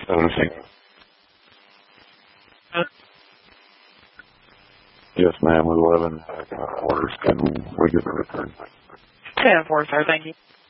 Yes, ma'am, 11 orders. Can we get a return? 10-4, sir. Thank you.